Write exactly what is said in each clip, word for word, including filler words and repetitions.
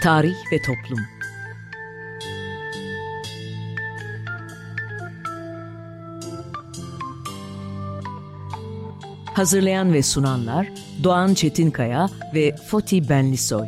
Tarih ve Toplum. Hazırlayan ve sunanlar Doğan Çetinkaya ve Foti Benlisoy.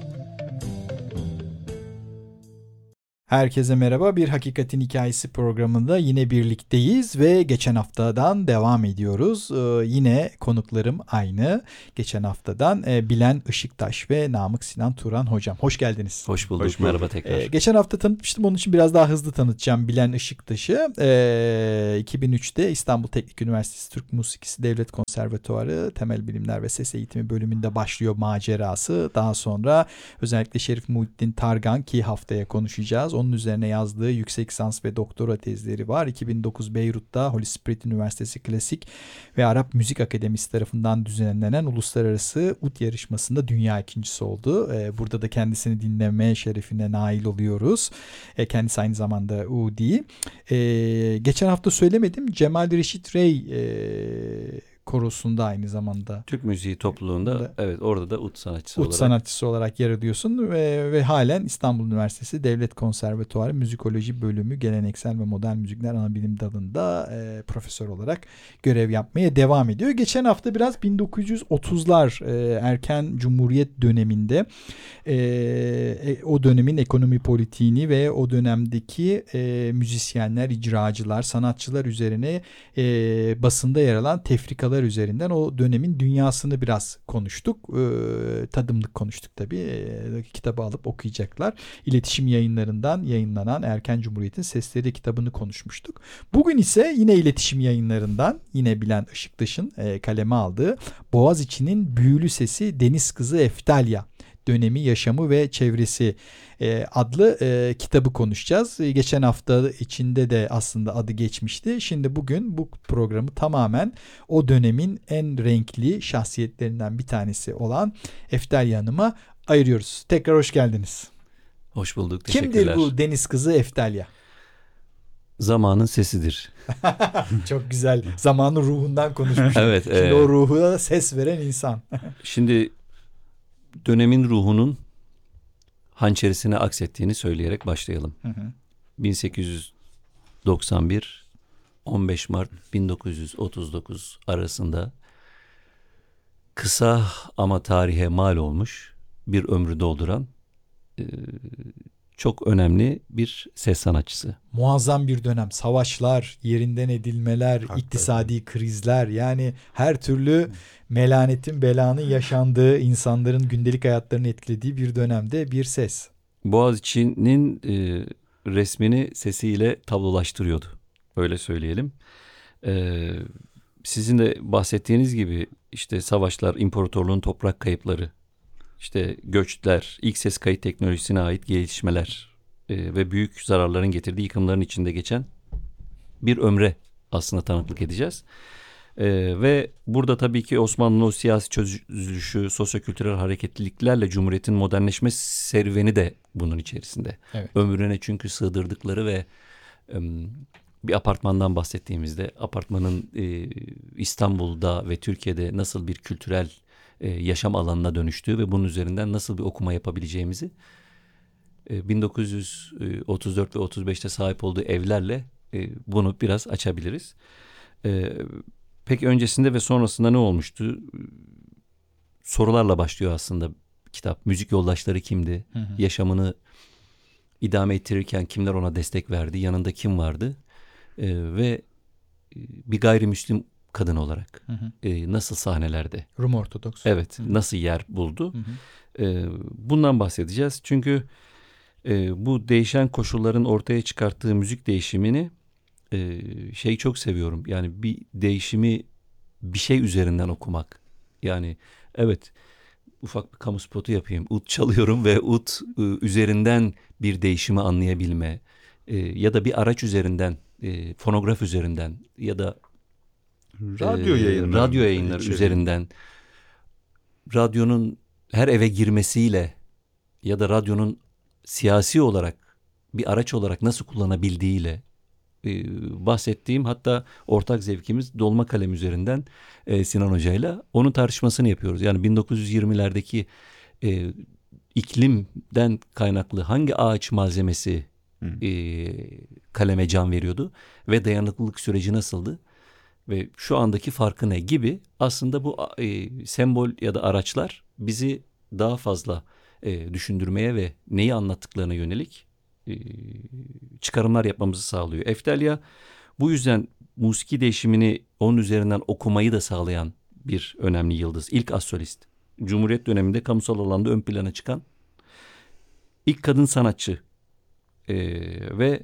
Herkese merhaba. Bir Hakikatin Hikayesi programında yine birlikteyiz ve geçen haftadan devam ediyoruz. Ee, yine konuklarım aynı. Geçen haftadan e, Bilen Işıktaş ve Namık Sinan Turan hocam. Hoş geldiniz. Hoş bulduk. Hoş bulduk. Merhaba tekrar. Ee, geçen hafta tanıtmıştım. Onun için biraz daha hızlı tanıtacağım Bilen Işıktaş'ı. Ee, iki bin üçte İstanbul Teknik Üniversitesi Türk Musikisi Devlet Konservatuarı Temel Bilimler ve Ses Eğitimi bölümünde başlıyor macerası. Daha sonra özellikle Şerif Muhittin Targan ki haftaya konuşacağız. Onun üzerine yazdığı yüksek lisans ve doktora tezleri var. iki bin dokuz Beyrut'ta Holy Spirit Üniversitesi Klasik ve Arap Müzik Akademisi tarafından düzenlenen uluslararası ud yarışmasında dünya ikincisi oldu. Burada da kendisini dinleme şerefine nail oluyoruz. Kendisi aynı zamanda Udi. Geçen hafta söylemedim. Cemal Reşit Rey korosunda aynı zamanda. Türk müziği topluluğunda da, evet orada da ud sanatçısı ud olarak. sanatçısı olarak yer alıyorsun ve, ve halen İstanbul Üniversitesi Devlet Konservatuarı Müzikoloji Bölümü Geleneksel ve Modern Müzikler Anabilim Dalı'nda e, profesör olarak görev yapmaya devam ediyor. Geçen hafta biraz bin dokuz yüz otuzlar e, erken Cumhuriyet döneminde e, e, o dönemin ekonomi politiğini ve o dönemdeki e, müzisyenler, icracılar, sanatçılar üzerine e, basında yer alan tefrikalar üzerinden o dönemin dünyasını biraz konuştuk. Ee, tadımlık konuştuk tabii. Ee, kitabı alıp okuyacaklar. İletişim Yayınlarından yayınlanan Erken Cumhuriyet'in Sesleri kitabını konuşmuştuk. Bugün ise yine İletişim Yayınlarından yine Bilen Işıktaş'ın e, kaleme aldığı Boğaziçi'nin Büyülü Sesi Deniz Kızı Eftalya Dönemi, Yaşamı ve Çevresi e, adlı e, kitabı konuşacağız. E, geçen hafta içinde de aslında adı geçmişti. Şimdi bugün bu programı tamamen o dönemin en renkli şahsiyetlerinden bir tanesi olan Eftalya Hanım'a ayırıyoruz. Tekrar hoş geldiniz. Hoş bulduk. Teşekkürler. Kimdir bu deniz kızı Eftalya? Zamanın sesidir. Çok güzel. Zamanın ruhundan konuşmuş. Evet. Şimdi e... o ruhuna ses veren insan. Şimdi dönemin ruhunun hançerisine aksettiğini söyleyerek başlayalım. Hı hı. bin sekiz yüz doksan bir on beş Mart bin dokuz yüz otuz dokuz arasında kısa ama tarihe mal olmuş bir ömrü dolduran e, çok önemli bir ses sanatçısı. Muazzam bir dönem. Savaşlar, yerinden edilmeler, Hakikaten. iktisadi krizler, yani her türlü melanetin, belanın yaşandığı, insanların gündelik hayatlarını etkilediği bir dönemde bir ses. Boğaziçi'nin e, resmini sesiyle tablolaştırıyordu. Öyle söyleyelim. E, sizin de bahsettiğiniz gibi işte savaşlar, imparatorluğun toprak kayıpları, işte göçler, ilk ses kayıt teknolojisine ait gelişmeler e, ve büyük zararların getirdiği yıkımların içinde geçen bir ömre aslında tanıklık edeceğiz. E, ve burada tabii ki Osmanlı'nın o siyasi çözülüşü, sosyokültürel hareketliliklerle Cumhuriyet'in modernleşme serüveni de bunun içerisinde. Evet. Ömrüne çünkü sığdırdıkları ve e, bir apartmandan bahsettiğimizde apartmanın e, İstanbul'da ve Türkiye'de nasıl bir kültürel e, yaşam alanına dönüştüğü ve bunun üzerinden nasıl bir okuma yapabileceğimizi e, bin dokuz yüz otuz dört ve otuz beşte sahip olduğu evlerle e, bunu biraz açabiliriz. E, peki öncesinde ve sonrasında ne olmuştu? Sorularla başlıyor aslında kitap. Müzik yoldaşları kimdi? Hı hı. Yaşamını idame ettirirken kimler ona destek verdi? Yanında kim vardı? E, ve bir gayrimüslim kadın olarak hı hı. E, nasıl sahnelerde? Rum Ortodoks. Evet. Hı hı. Nasıl yer buldu? Hı hı. E, bundan bahsedeceğiz. Çünkü e, bu değişen koşulların ortaya çıkarttığı müzik değişimini e, şey çok seviyorum. Yani bir değişimi bir şey üzerinden okumak. Yani evet, ufak bir kamu spotu yapayım. Ud çalıyorum ve ud e, üzerinden bir değişimi anlayabilme e, ya da bir araç üzerinden, e, fonograf üzerinden ya da radyo yayınları, radyo yayınları üzerinden, radyonun her eve girmesiyle ya da radyonun siyasi olarak bir araç olarak nasıl kullanabildiğiyle e, bahsettiğim, hatta ortak zevkimiz dolma kalem üzerinden e, Sinan Hoca'yla onun tartışmasını yapıyoruz. Yani bin dokuz yüz yirmilerdeki e, iklimden kaynaklı hangi ağaç malzemesi e, kaleme can veriyordu ve dayanıklılık süreci nasıldı ve şu andaki farkı ne gibi aslında bu e, sembol ya da araçlar bizi daha fazla e, düşündürmeye ve neyi anlattıklarına yönelik e, çıkarımlar yapmamızı sağlıyor. Eftelya bu yüzden musiki değişimini onun üzerinden okumayı da sağlayan bir önemli yıldız. İlk astrolist. Cumhuriyet döneminde kamusal alanda ön plana çıkan ilk kadın sanatçı ee, ve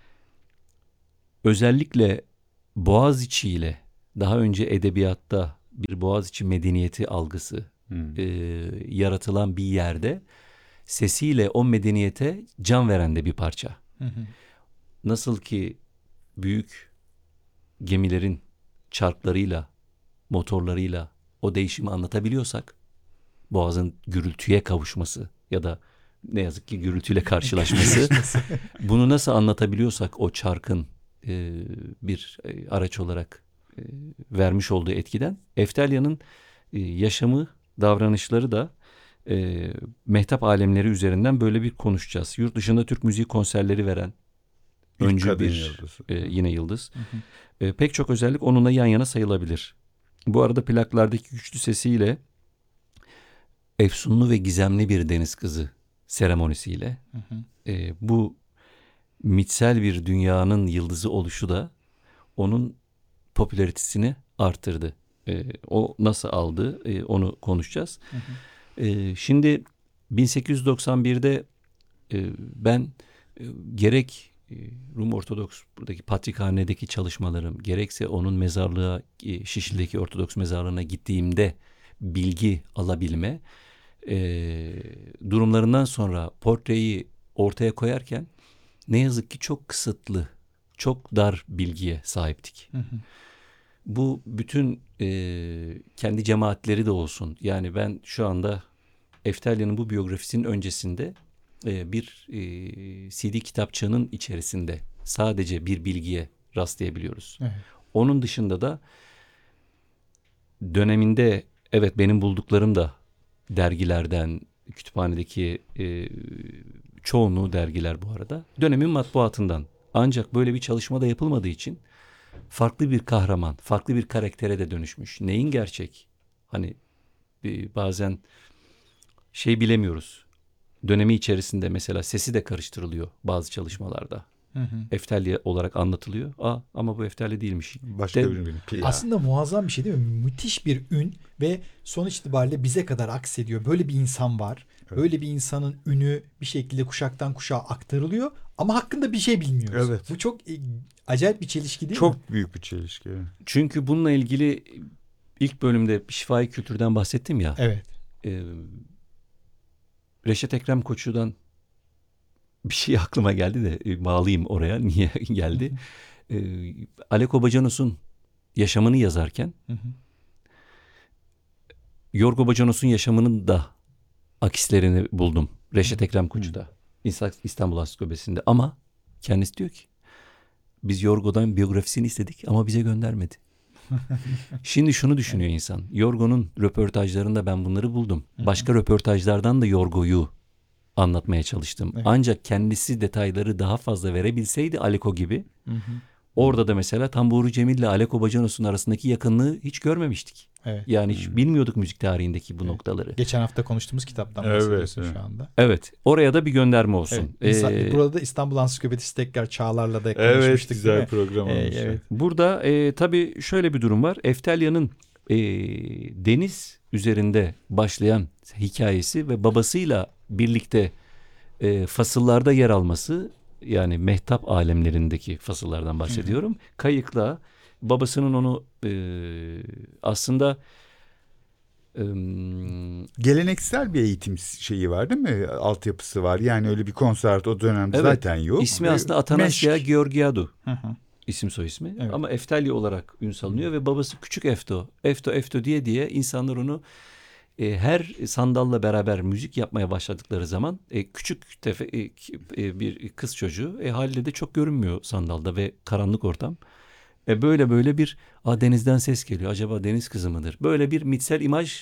özellikle Boğaziçi ile daha önce edebiyatta bir Boğaziçi medeniyeti algısı hmm. e, yaratılan bir yerde sesiyle o medeniyete can veren de bir parça. Hmm. Nasıl ki büyük gemilerin çarklarıyla, motorlarıyla o değişimi anlatabiliyorsak, Boğaz'ın gürültüye kavuşması ya da ne yazık ki gürültüyle karşılaşması, bunu nasıl anlatabiliyorsak o çarkın e, bir e, araç olarak e, vermiş olduğu etkiden, Eftelya'nın e, yaşamı, davranışları da e, mehtap alemleri üzerinden böyle bir konuşacağız. Yurt dışında Türk müziği konserleri veren öncü bir e, yine yıldız. Hı hı. E, pek çok özellik onunla yan yana sayılabilir. Bu arada plaklardaki güçlü sesiyle efsunlu ve gizemli bir deniz kızı seremonisiyle hı hı. E, bu mitsel bir dünyanın yıldızı oluşu da onun popülaritesini artırdı. E, o nasıl aldı e, onu konuşacağız. Hı hı. E, şimdi bin sekiz yüz doksan birde e, ben e, gerek Rum Ortodoks buradaki Patrikhane'deki çalışmalarım, gerekse onun mezarlığa, Şişli'deki Ortodoks mezarlığına gittiğimde bilgi alabilme e, durumlarından sonra portreyi ortaya koyarken ne yazık ki çok kısıtlı, çok dar bilgiye sahiptik. Hı hı. Bu bütün e, kendi cemaatleri de olsun. Yani ben şu anda Eftelya'nın bu biyografisinin öncesinde bir e, C D kitapçığının içerisinde sadece bir bilgiye rastlayabiliyoruz. Evet. Onun dışında da döneminde evet benim bulduklarım da dergilerden, kütüphanedeki e, çoğunluğu dergiler bu arada. Dönemin matbuatından. Ancak böyle bir çalışma da yapılmadığı için farklı bir kahraman, farklı bir karaktere de dönüşmüş. Neyin gerçek? Hani e, bazen şey bilemiyoruz. Dönemi içerisinde mesela sesi de karıştırılıyor bazı çalışmalarda. Hı hı. Eftelya olarak anlatılıyor. Aa, ama bu Eftelya değilmiş. Başka de, bir ün. Aslında muazzam bir şey değil mi? Müthiş bir ün ve sonuç itibariyle bize kadar aksediyor. Böyle bir insan var. Evet. Böyle bir insanın ünü bir şekilde kuşaktan kuşağa aktarılıyor ama hakkında bir şey bilmiyoruz. Evet. Bu çok e, acayip bir çelişki değil çok mi? Çok büyük bir çelişki. Çünkü bununla ilgili ilk bölümde şifai kültürden bahsettim ya. Evet. E, Reşat Ekrem Koçu'dan bir şey aklıma geldi de e, bağlayayım oraya. Niye geldi? e, Aleko Bacanos'un yaşamını yazarken hı hı. Yorgo Bacanos'un yaşamının da akislerini buldum. Reşat Ekrem Koçu'da. İstanbul Ansiklopedisi'nde. Ama kendisi diyor ki biz Yorgo'dan biyografisini istedik ama bize göndermedi. Şimdi şunu düşünüyor insan. Yorgo'nun röportajlarında ben bunları buldum. Başka röportajlardan da Yorgo'yu anlatmaya çalıştım. Evet. Ancak kendisi detayları daha fazla verebilseydi Aleko gibi. Hı hı. Orada da mesela Tamburi Cemil ile Aleko Bacanos'un arasındaki yakınlığı hiç görmemiştik. Evet. Yani hiç hmm. bilmiyorduk müzik tarihindeki bu evet. noktaları. Geçen hafta konuştuğumuz kitaptan bahsediyorsun evet, şu anda. Evet. Oraya da bir gönderme olsun. Evet. Ee, Burada da İstanbul Ansiklopedisi tekrar Çağlar'la da konuşmuştuk. Evet, güzel program olmuş. Ee, evet. Burada e, tabii şöyle bir durum var. Eftelya'nın e, deniz üzerinde başlayan hikayesi ve babasıyla birlikte e, fasıllarda yer alması, yani mehtap alemlerindeki fasıllardan bahsediyorum. Hı hı. Kayıkla babasının onu e, aslında e, geleneksel bir eğitim şeyi var değil mi? Altyapısı var. Yani öyle bir konsert o dönemde evet, zaten yok. İsmi aslında Atanasya Georgiadou. Hı hı. İsim soy ismi. Evet. Ama Eftelya olarak ün salınıyor ve babası Küçük Efto. Efto Efto diye diye insanlar onu E, her sandalla beraber müzik yapmaya başladıkları zaman e, küçük tefe, e, e, bir kız çocuğu e, haliyle de çok görünmüyor sandalda ve karanlık ortam. E, böyle böyle bir a, denizden ses geliyor. Acaba deniz kızı mıdır? Böyle bir mitsel imaj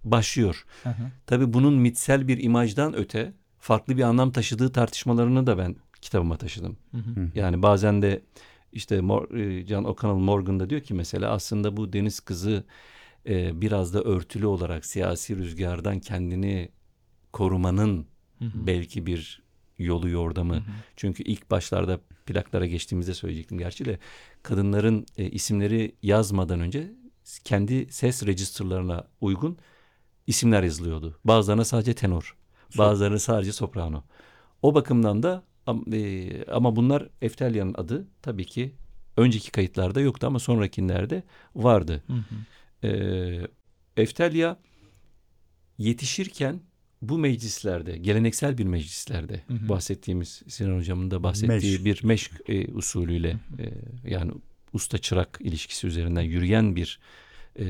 başlıyor. Hı hı. Tabii bunun mitsel bir imajdan öte farklı bir anlam taşıdığı tartışmalarını da ben kitabıma taşıdım. Hı hı. Yani bazen de işte Mor- John O'Connell Morgan da diyor ki mesela aslında bu deniz kızı e, biraz da örtülü olarak siyasi rüzgardan kendini korumanın Hı hı. belki bir yolu yordamı. Hı hı. Çünkü ilk başlarda plaklara geçtiğimizde söyleyecektim gerçi de kadınların e, isimleri yazmadan önce kendi ses registerlarına uygun isimler yazılıyordu. Bazılarına sadece tenor, bazılarına sadece soprano. O bakımdan da am- e, ama bunlar Eftelya'nın adı tabii ki önceki kayıtlarda yoktu ama sonrakilerde vardı. Hı hı. E, Eftelya yetişirken bu meclislerde, geleneksel bir meclislerde Hı hı. bahsettiğimiz Sinan Hocam'ın da bahsettiği Meşk. bir meşk e, usulüyle e, yani usta çırak ilişkisi üzerinden yürüyen bir e,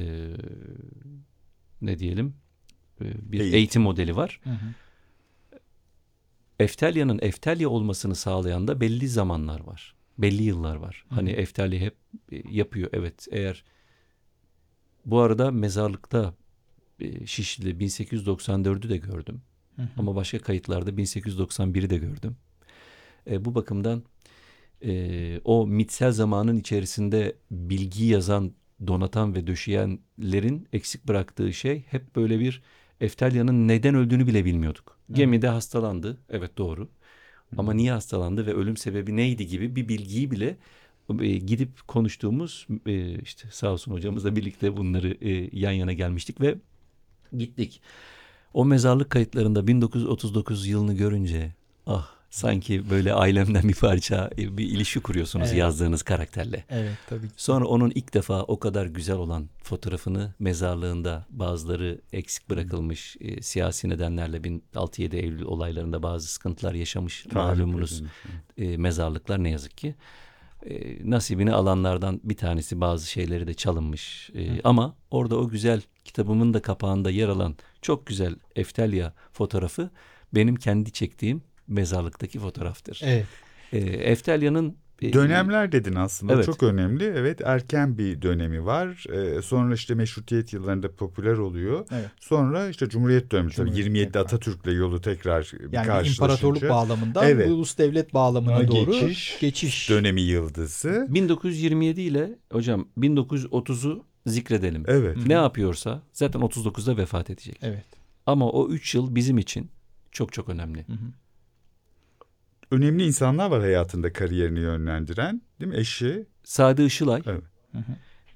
ne diyelim e, bir Eğitim. eğitim modeli var. Hı hı. Eftelya'nın Eftelya olmasını sağlayan da belli zamanlar var. Belli yıllar var. Hı hı. Hani Eftelya hep e, yapıyor. Evet, eğer bu arada mezarlıkta e, Şişli'de bin sekiz yüz doksan dördü de gördüm. Hı hı. Ama başka kayıtlarda bin sekiz yüz doksan biri de gördüm. E, bu bakımdan e, o mitsel zamanın içerisinde bilgi yazan, donatan ve döşeyenlerin eksik bıraktığı şey hep böyle bir Eftelya'nın neden öldüğünü bile bilmiyorduk. Gemide hastalandı. Evet, doğru. Ama niye hastalandı ve ölüm sebebi neydi gibi bir bilgiyi bile e, gidip konuştuğumuz e, işte sağ olsun hocamızla birlikte bunları e, yan yana gelmiştik ve gittik. O mezarlık kayıtlarında bin dokuz yüz otuz dokuz yılını görünce ah sanki böyle ailemden bir parça e, bir ilişki kuruyorsunuz Evet. yazdığınız karakterle. Evet tabii ki. Sonra onun ilk defa o kadar güzel olan fotoğrafını mezarlığında bazıları eksik bırakılmış e, siyasi nedenlerle bin altı yedi Eylül olaylarında bazı sıkıntılar yaşamış malumunuz e, mezarlıklar ne yazık ki. E, nasibini alanlardan bir tanesi bazı şeyleri de çalınmış. E, ama orada o güzel kitabımın da kapağında yer alan çok güzel Eftelya fotoğrafı benim kendi çektiğim mezarlıktaki fotoğraftır. Evet. E, Eftelya'nın e, Dönemler dedin aslında. Evet. O çok önemli. Evet, erken bir dönemi var. Ee, sonra işte meşrutiyet yıllarında popüler oluyor. Evet. Sonra işte Cumhuriyet dönemi. Tabii Cumhuriyet yirmi yedide tekrar. Atatürk'le yolu tekrar bir Yani bir karşılaşınca. imparatorluk bağlamından Evet. ulus devlet bağlamına Buna doğru geçiş, geçiş. dönemi yıldızı. bin dokuz yüz yirmi yedi ile hocam bin dokuz yüz otuzu zikredelim. Evet. Ne yapıyorsa zaten otuz dokuzda vefat edecek. Evet. Ama o üç yıl bizim için çok çok önemli. Hı hı. Önemli insanlar var hayatında kariyerini yönlendiren. Değil mi? Eşi. Sadi Işılay, Evet. Hı hı.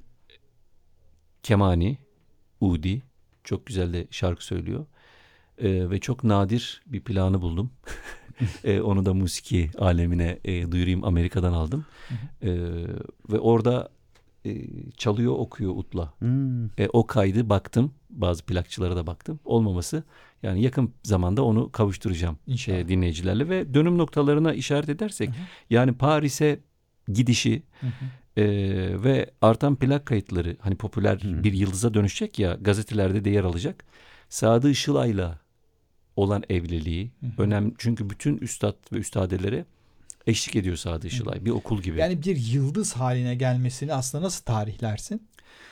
kemani, udi, çok güzel de şarkı söylüyor. Ee, ve çok nadir bir planı buldum. Ee, onu da musiki alemine e, duyurayım, Amerika'dan aldım. Ee, ve orada e, çalıyor, okuyor utla. Hmm. E, o kaydı baktım, bazı plakçılara da baktım. Olmaması, yani yakın zamanda onu kavuşturacağım İnşallah. e, dinleyicilerle ve dönüm noktalarına işaret edersek, Hı hı. yani Paris'e gidişi Hı hı. e, ve artan plak kayıtları, hani popüler Hı. bir yıldıza dönüşecek ya, gazetelerde de yer alacak. Sadı Işılay'la olan evliliği Hı hı. önemli, çünkü bütün üstad ve üstadelere eşlik ediyor Sadı Işılay, bir okul gibi. Yani bir yıldız haline gelmesini aslında nasıl tarihlersin?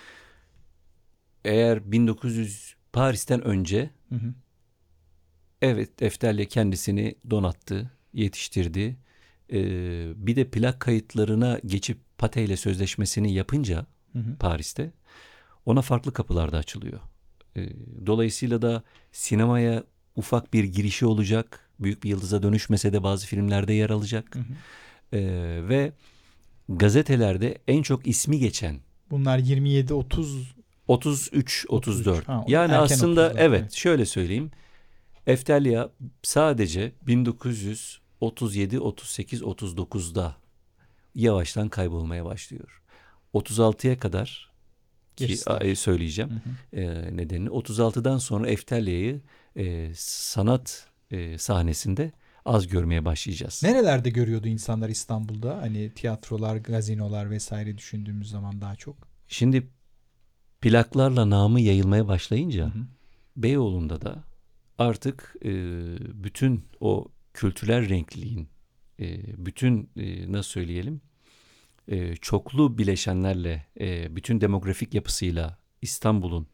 Eğer bin dokuz yüz Paris'ten önce, Hı hı. evet, Eftelya kendisini donattı, yetiştirdi. Ee, bir de plak kayıtlarına geçip Pate ile sözleşmesini yapınca Hı hı. Paris'te ona farklı kapılar da açılıyor. Ee, dolayısıyla da sinemaya ufak bir girişi olacak. Büyük bir yıldıza dönüşmese de bazı filmlerde yer alacak. Hı hı. Ee, ve gazetelerde en çok ismi geçen Bunlar yirmi yedi otuz otuz üç otuz dört. Ha, Yani erken aslında otuzlar, evet, evet. şöyle söyleyeyim. Eftelya sadece bin dokuz yüz otuz yedi otuz sekiz otuz dokuzda yavaştan kaybolmaya başlıyor. otuz altıya kadar ki Geçişler. a- söyleyeceğim Hı hı. e, nedenini. otuz altıdan sonra Eftelya'yı e, sanat e, sahnesinde az görmeye başlayacağız. Nerelerde görüyordu insanlar İstanbul'da? Hani tiyatrolar, gazinolar vesaire düşündüğümüz zaman daha çok. Şimdi plaklarla namı yayılmaya başlayınca Hı hı. Beyoğlu'nda da artık e, bütün o kültürel renkliliğin, e, bütün e, nasıl söyleyelim, e, çoklu bileşenlerle, e, bütün demografik yapısıyla İstanbul'un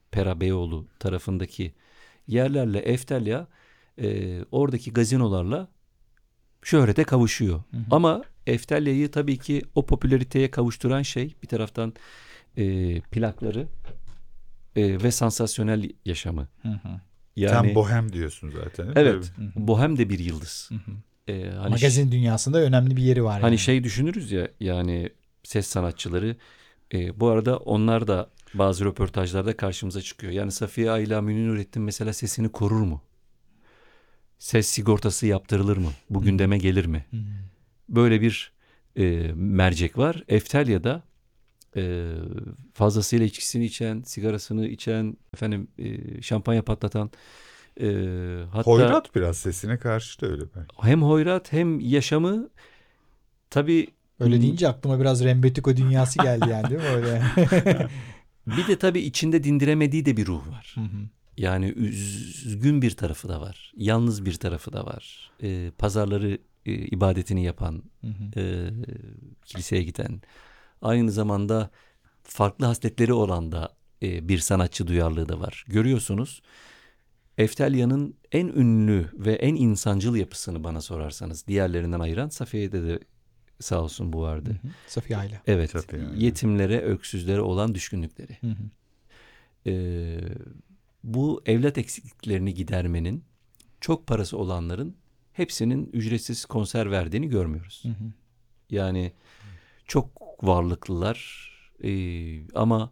Pera Beyoğlu tarafındaki yerlerle Eftelya e, oradaki gazinolarla şöhrete kavuşuyor. Hı hı. Ama Eftelya'yı tabii ki o popülariteye kavuşturan şey bir taraftan e, plakları e, ve sansasyonel yaşamı. Hı hı. Yani Sen bohem diyorsun zaten. Değil mi? evet, Hı hı. bohem de bir yıldız. Hı hı. E, hani Magazin dünyasında önemli bir yeri var. Hani yani. şey düşünürüz ya, yani ses sanatçıları e, bu arada onlar da bazı röportajlarda karşımıza çıkıyor. Yani Safiye Ayla, Münir Nurettin mesela sesini korur mu? Ses sigortası yaptırılır mı? Bu gündeme gelir mi? Hı hı. Böyle bir e, mercek var. Eftelya'da e, fazlasıyla içkisini içen, sigarasını içen, efendim e, şampanya patlatan, e, hatta Hoyrat biraz sesine karşı da öyle belki. hem hoyrat hem yaşamı tabii. Öyle deyince aklıma biraz Rembetiko dünyası geldi yani, değil mi öyle? Bir de tabii içinde dindiremediği de bir ruh var. Hı hı. Yani üzgün bir tarafı da var. Yalnız bir tarafı da var. Ee, pazarları e, ibadetini yapan, Hı hı. e, kiliseye giden, aynı zamanda farklı hasletleri olan da e, bir sanatçı duyarlılığı da var. Görüyorsunuz, Eftelya'nın en ünlü ve en insancıl yapısını bana sorarsanız diğerlerinden ayıran, Safiye'de de sağ olsun bu vardı. Hı hı. Safiye Ayla. Evet, Safiye Ayla. yetimlere, öksüzlere olan düşkünlükleri. Hı hı. Ee, bu evlat eksikliklerini gidermenin, çok parası olanların hepsinin ücretsiz konser verdiğini görmüyoruz. Hı hı. Yani çok varlıklılar ee, ama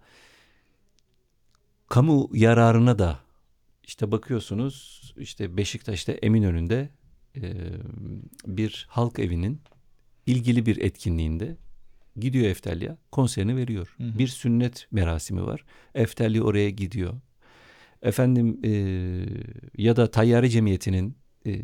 kamu yararına da işte bakıyorsunuz, işte Beşiktaş'ta Eminönü'nde ee, bir halk evinin ilgili bir etkinliğinde gidiyor Eftelya, konserini veriyor. Hı hı. Bir sünnet merasimi var. Eftelya oraya gidiyor. Efendim e, ya da Tayyare Cemiyeti'nin e,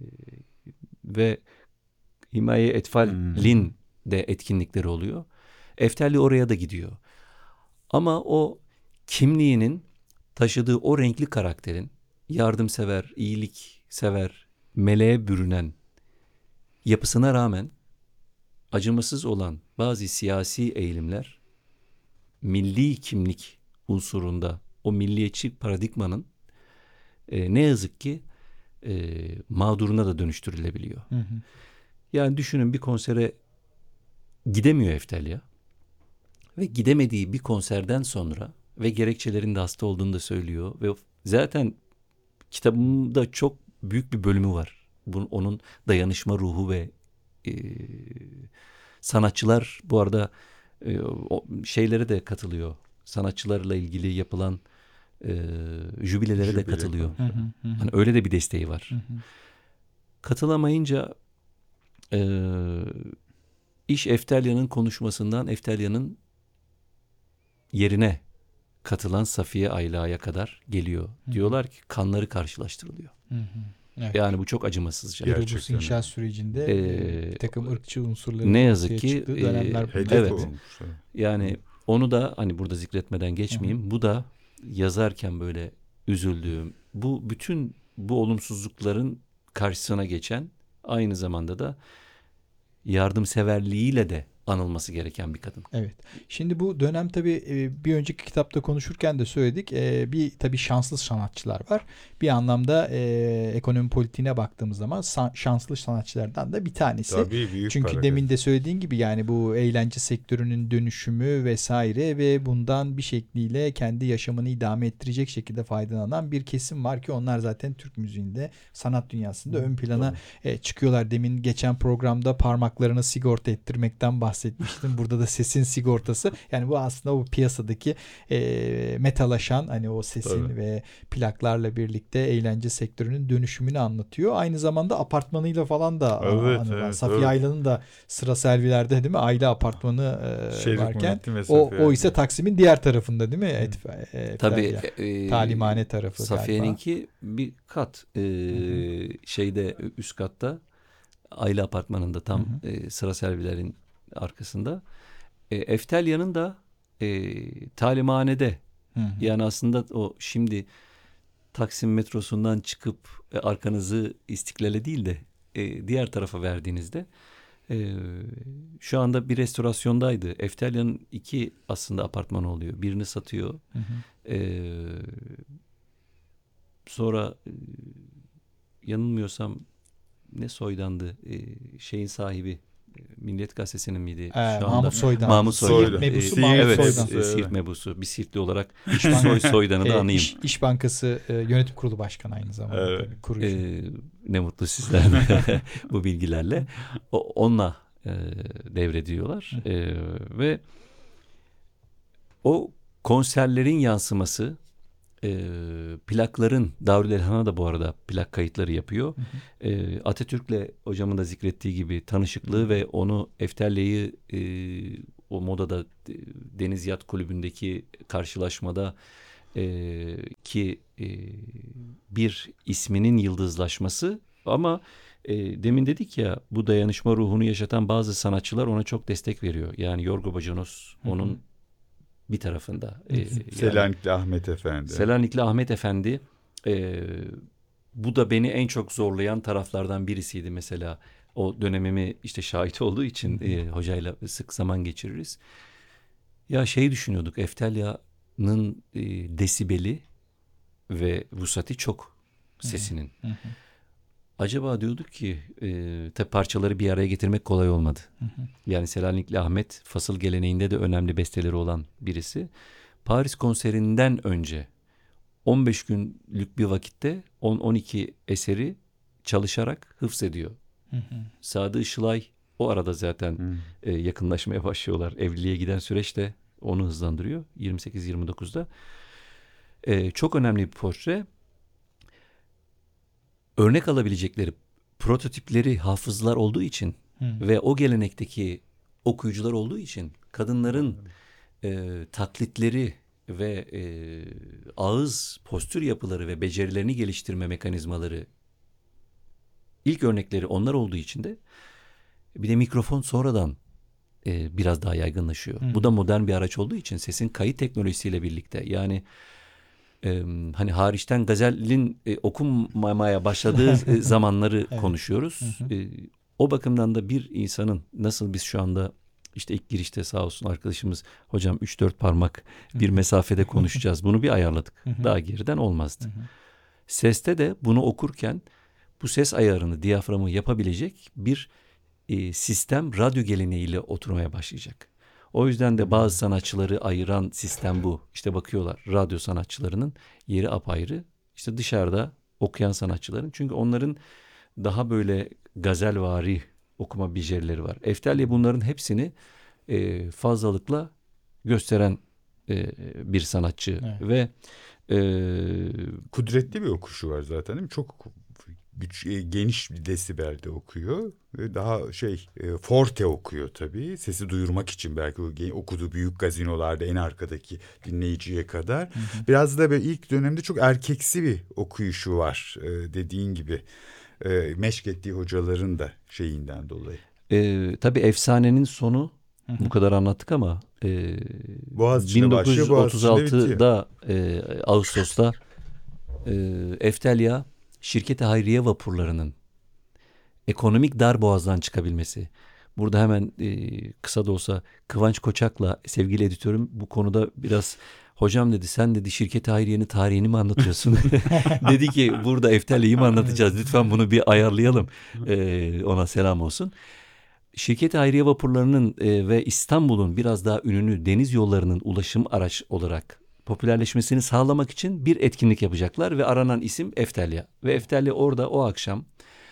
ve Himaye Etfal'in Hmm. de etkinlikleri oluyor. Eftelya oraya da gidiyor. Ama o kimliğinin taşıdığı o renkli karakterin, yardımsever, iyiliksever, meleğe bürünen yapısına rağmen acımasız olan bazı siyasi eğilimler milli kimlik unsurunda, o milliyetçi paradigmanın e, ne yazık ki e, mağduruna da dönüştürülebiliyor. Hı hı. Yani düşünün, bir konsere gidemiyor Eftelya ve gidemediği bir konserden sonra ve gerekçelerinde hasta olduğunu da söylüyor ve zaten kitabımda çok büyük bir bölümü var. Bunun, onun dayanışma ruhu ve e, sanatçılar bu arada e, o şeylere de katılıyor. Sanatçılarla ilgili yapılan e, jübilelere Jübile de katılıyor. Hı hı. Hı hı. Hani öyle de bir desteği var. Hı hı. Katılamayınca e, iş Eftelya'nın konuşmasından Eftelya'nın yerine katılan Safiye Ayla'ya kadar geliyor. Hı. Diyorlar ki kanları karşılaştırılıyor. Hı hı. Evet. Yani bu çok acımasızca. Bir Gerçekten Rubus inşaat öyle. sürecinde Ee, e, bir takım ırkçı unsurların ne yazık ortaya ki, çıktığı e, dönemler bunlar. Hedef Evet. olmuş. Yani onu da hani burada zikretmeden geçmeyeyim. Bu da yazarken böyle üzüldüğüm, bu bütün bu olumsuzlukların karşısına geçen, aynı zamanda da yardımseverliğiyle de anılması gereken bir kadın. Evet. Şimdi bu dönem tabii e, bir önceki kitapta konuşurken de söyledik. E, bir tabii şanslı sanatçılar var. Bir anlamda e, ekonomi politiğine baktığımız zaman sa- şanslı sanatçılardan da bir tanesi. Tabii büyük Çünkü para. demin de söylediğin gibi yani bu eğlence sektörünün dönüşümü vesaire ve bundan bir şekliyle kendi yaşamını idame ettirecek şekilde faydalanan bir kesim var ki onlar zaten Türk müziğinde, sanat dünyasında ön plana e, çıkıyorlar. Demin geçen programda parmaklarını sigorta ettirmekten bahsetmiştim. Burada da sesin sigortası. Yani bu aslında o piyasadaki e, metalaşan, hani o sesin Tabii. ve plaklarla birlikte eğlence sektörünün dönüşümünü anlatıyor. Aynı zamanda apartmanıyla falan da Evet, anılan. evet, Safiye evet. Ayla'nın da sıra servilerde değil mi? Aile apartmanı e, Şerif varken Muhittin ve o, Safiye o ise Ayla. Taksim'in diğer tarafında değil mi? Et, e, Tabii Eftelya. e, Talimhane tarafı galiba. Safiye'ninki bir kat e, şeyde, üst katta, aile apartmanında tam Hı hı. e, sıra servilerin arkasında. E, Eftelya'nın da e, talimhanede, Hı hı. yani aslında o şimdi Taksim metrosundan çıkıp e, arkanızı İstiklal'e değil de e, diğer tarafa verdiğinizde Ee, şu anda bir restorasyondaydı. Eftelya'nın iki aslında apartmanı oluyor. Birini satıyor. Hı hı. Ee, sonra e, yanılmıyorsam ne Soydan'dı? Ee, şeyin sahibi e, Milliyet Gazetesi'nin miydi? Ee, Şu anda Mahmut Soydan. Mahmut Soydan. Soydan. Siirt mebusu Ee, Mahmut evet, Soydan. e, Siirt mebusu. Bir Siirtli olarak İş Bank- Soy Soydan'ı da E, anayım. İş, İş Bankası e, Yönetim Kurulu Başkanı aynı zamanda. Evet. Tabii, kurucu. Ee, ne mutlu sizler bu bilgilerle. O, onunla e, devrediyorlar. E, ve o konserlerin yansıması, e, plakların, Darül Elhan'a da bu arada plak kayıtları yapıyor. Hı hı. E, Atatürk'le hocamın da zikrettiği gibi tanışıklığı Hı. ve onu Eftelya'yı e, o modada e, Deniz Yat Kulübü'ndeki karşılaşmada e, ki e, bir isminin yıldızlaşması ama e, demin dedik ya bu dayanışma ruhunu yaşatan bazı sanatçılar ona çok destek veriyor. Yani Yorgo Bacanos onun Hı hı. bir tarafında. Hı hı. E, yani Selanikli Ahmet Efendi. Selanikli Ahmet Efendi e, bu da beni en çok zorlayan taraflardan birisiydi mesela. O dönemimi işte şahit olduğu için e, hocayla sık zaman geçiririz. Ya şey düşünüyorduk, Eftelya'nın e, desibeli ve vusati çok sesinin. Hı hı. Acaba diyorduk ki e, tabi parçaları bir araya getirmek kolay olmadı. Hı hı. Yani Selanikli Ahmet fasıl geleneğinde de önemli besteleri olan birisi. Paris konserinden önce on beş günlük bir vakitte on on iki eseri çalışarak hıfzediyor. Hı hı. Sadı Işılay o arada zaten Hı. e, yakınlaşmaya başlıyorlar. Evliliğe giden süreç de onu hızlandırıyor. yirmi sekiz yirmi dokuzda. E, çok önemli bir portre. Örnek alabilecekleri prototipleri hafızlar olduğu için Hı. ve o gelenekteki okuyucular olduğu için kadınların e, taklitleri ve e, ağız postür yapıları ve becerilerini geliştirme mekanizmaları ilk örnekleri onlar olduğu için de bir de mikrofon sonradan e, biraz daha yaygınlaşıyor. Hı. Bu da modern bir araç olduğu için sesin kayıt teknolojisiyle birlikte yani e, hani hariçten gazelin e, okunmamaya başladığı e, zamanları Evet. konuşuyoruz. Hı hı. E, o bakımdan da bir insanın nasıl biz şu anda işte ilk girişte sağ olsun arkadaşımız hocam üç dört parmak bir mesafede konuşacağız. Bunu bir ayarladık. Hı hı. Daha geriden olmazdı. Hı hı. Seste de bunu okurken bu ses ayarını, diyaframı yapabilecek bir e, sistem radyo geleneğiyle oturmaya başlayacak. O yüzden de bazı sanatçıları ayıran sistem bu. İşte bakıyorlar radyo sanatçılarının yeri apayrı. İşte dışarıda okuyan sanatçıların. Çünkü onların daha böyle gazelvari okuma becerileri var. Eftelya bunların hepsini e, fazlalıkla gösteren e, bir sanatçı. Evet. Ve e, Kudretli bir okuşu var zaten değil mi? Çok güç, e, geniş bir desibelde okuyor ve daha şey e, forte okuyor tabii. Sesi duyurmak için belki o ge- okuduğu büyük gazinolarda en arkadaki dinleyiciye kadar. Hı hı. Biraz da böyle ilk dönemde çok erkeksi bir okuyuşu var e, dediğin gibi. E, meşk ettiği hocaların da şeyinden dolayı. e, tabii efsanenin sonu Hı hı. bu kadar anlattık ama e, Boğaziçi'ne başlıyor, Boğaziçi'nde bin dokuz yüz otuz altıda e, Ağustos'ta e, Eftelya şirketi hayriye vapurlarının ekonomik darboğazdan çıkabilmesi. Burada hemen e, kısa da olsa Kıvanç Koçak'la sevgili editörüm bu konuda biraz hocam dedi sen dedi şirketi hayriyenin tarihini mi anlatıyorsun? Dedi ki burada Eftelya'yı mı anlatacağız? Lütfen bunu bir ayarlayalım. E, ona selam olsun. Şirket Hayriye Vapurları'nın e, ve İstanbul'un biraz daha ününü deniz yollarının ulaşım araç olarak popülerleşmesini sağlamak için bir etkinlik yapacaklar ve aranan isim Eftelya. Ve Eftelya orada o akşam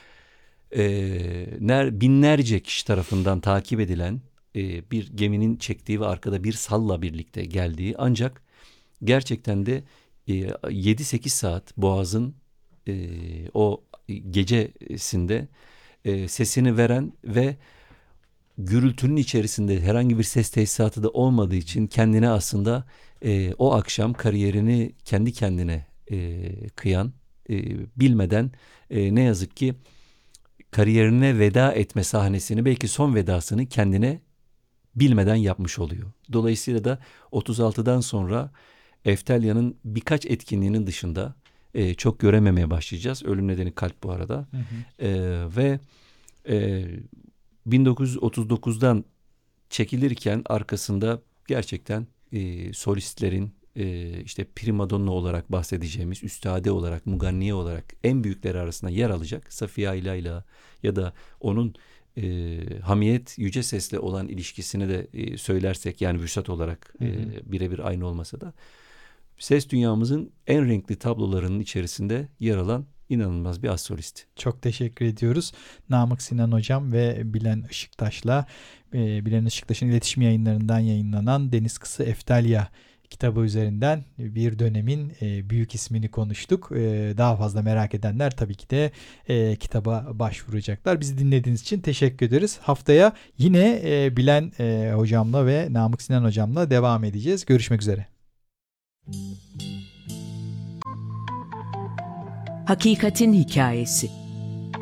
e, ner, binlerce kişi tarafından takip edilen e, bir geminin çektiği ve arkada bir salla birlikte geldiği ancak gerçekten de e, yedi sekiz saat Boğaz'ın e, o gecesinde e, sesini veren ve gürültünün içerisinde herhangi bir ses tesisatı da olmadığı için kendine aslında e, o akşam kariyerini kendi kendine e, kıyan e, bilmeden e, ne yazık ki kariyerine veda etme sahnesini belki son vedasını kendine bilmeden yapmış oluyor. Dolayısıyla da otuz altıdan sonra Eftelya'nın birkaç etkinliğinin dışında e, çok görememeye başlayacağız. Ölüm nedeni kalp bu arada. Hı hı. E, ve e, bin dokuz yüz otuz dokuzdan çekilirken arkasında gerçekten e, solistlerin e, işte primadonna olarak bahsedeceğimiz, üstade olarak, muganniye olarak en büyükleri arasında yer alacak Safiye Ayla'yla ya da onun e, Hamiyet Yüce Ses'le olan ilişkisini de e, söylersek, yani vüsat olarak e, birebir aynı olmasa da ses dünyamızın en renkli tablolarının içerisinde yer alan inanılmaz bir az solist. Çok teşekkür ediyoruz. Namık Sinan Hocam ve Bilen Işıktaş'la e, Bilen Işıktaş'ın iletişim yayınlarından yayınlanan Deniz Kızı Eftalya kitabı üzerinden bir dönemin e, büyük ismini konuştuk. E, daha fazla merak edenler tabii ki de e, kitaba başvuracaklar. Bizi dinlediğiniz için teşekkür ederiz. Haftaya yine e, Bilen e, Hocam'la ve Namık Sinan Hocam'la devam edeceğiz. Görüşmek üzere. Hakikatin Hikayesi.